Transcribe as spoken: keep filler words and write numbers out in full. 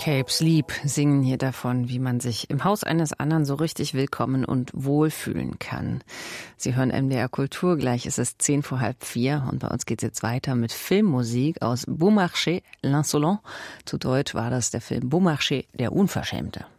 Cape Sleep singen hier davon, wie man sich im Haus eines anderen so richtig willkommen und wohlfühlen kann. Sie hören M D R Kultur, gleich ist es zehn vor halb vier und bei uns geht es jetzt weiter mit Filmmusik aus Beaumarchais, L'Insolent. Zu Deutsch war das der Film Beaumarchais, der Unverschämte.